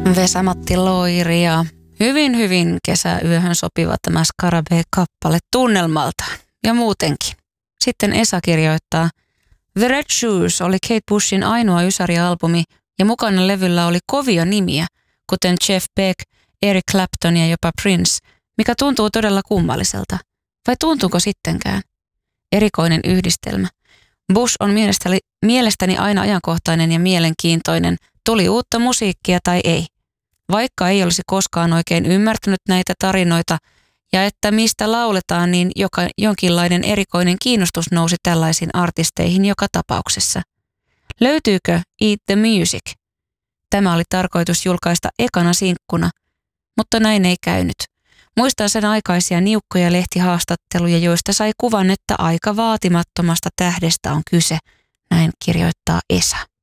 Vesa-Matti Loiri ja hyvin kesäyöhön sopiva tämä Scarabée-kappale tunnelmaltaan ja muutenkin. Sitten Esa kirjoittaa, The Red Shoes oli Kate Bushin ainoa ysärialbumi ja mukana levyllä oli kovia nimiä, kuten Jeff Beck, Eric Clapton ja jopa Prince, mikä tuntuu todella kummalliselta. Vai tuntuuko sittenkään? Erikoinen yhdistelmä. Bush on mielestäni aina ajankohtainen ja mielenkiintoinen, tuli uutta musiikkia tai ei. Vaikka ei olisi koskaan oikein ymmärtänyt näitä tarinoita ja että mistä lauletaan, niin jonkinlainen erikoinen kiinnostus nousi tällaisiin artisteihin joka tapauksessa. Löytyykö Eat the Music? Tämä oli tarkoitus julkaista ekana sinkkuna, mutta näin ei käynyt. Muistan sen aikaisia niukkoja lehtihaastatteluja, joista sai kuvan, että aika vaatimattomasta tähdestä on kyse, näin kirjoittaa Esa.